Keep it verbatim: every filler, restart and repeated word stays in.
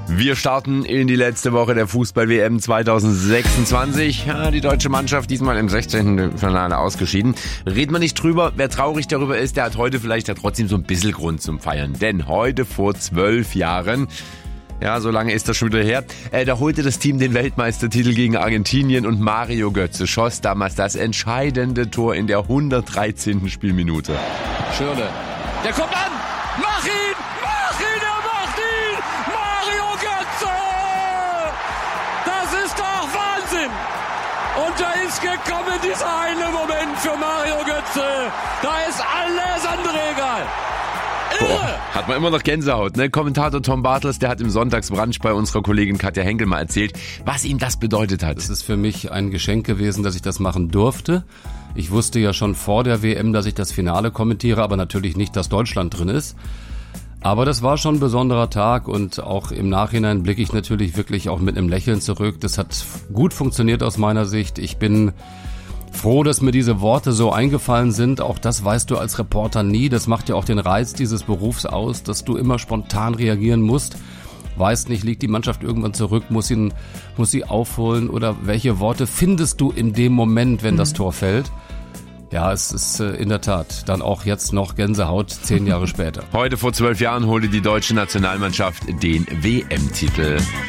Wir starten in die letzte Woche der Fußball-W M zwanzig sechsundzwanzig. Ja, die deutsche Mannschaft diesmal im sechzehnten Finale ausgeschieden. Reden wir nicht drüber. Wer traurig darüber ist, der hat heute vielleicht ja trotzdem so ein bisschen Grund zum Feiern. Denn heute vor zwölf Jahren, ja, so lange ist das schon wieder her, äh, da holte das Team den Weltmeistertitel gegen Argentinien und Mario Götze schoss damals das entscheidende Tor in der hundertdreizehnten Spielminute. Schirle, der kommt an! Mach ihn! Mach ihn! Er macht ihn! Mario Götze! Das ist doch Wahnsinn! Und da ist gekommen dieser eine Moment für Mario Götze. Da ist alles andere egal. Boah, hat man immer noch Gänsehaut, ne? Kommentator Tom Bartels, der hat im Sonntagsbrunch bei unserer Kollegin Katja Henkel mal erzählt, was ihm das bedeutet hat. Es ist für mich ein Geschenk gewesen, dass ich das machen durfte. Ich wusste ja schon vor der W M, dass ich das Finale kommentiere, aber natürlich nicht, dass Deutschland drin ist. Aber das war schon ein besonderer Tag und auch im Nachhinein blicke ich natürlich wirklich auch mit einem Lächeln zurück. Das hat gut funktioniert aus meiner Sicht. Ich bin froh, dass mir diese Worte so eingefallen sind. Auch das weißt du als Reporter nie. Das macht ja auch den Reiz dieses Berufs aus, dass du immer spontan reagieren musst. Weißt nicht, liegt die Mannschaft irgendwann zurück, muss ihn, muss sie aufholen oder welche Worte findest du in dem Moment, wenn das Tor fällt? Ja, es ist äh, in der Tat dann auch jetzt noch Gänsehaut, zehn Jahre später. Heute vor zwölf Jahren holte die deutsche Nationalmannschaft den W M-Titel.